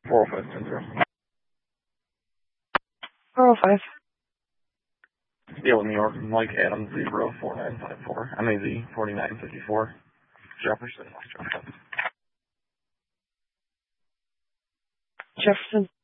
40510. 405. Yale, New York, Mike Adams, 04954. MAZ 4954. Jefferson, West Jefferson. Jefferson.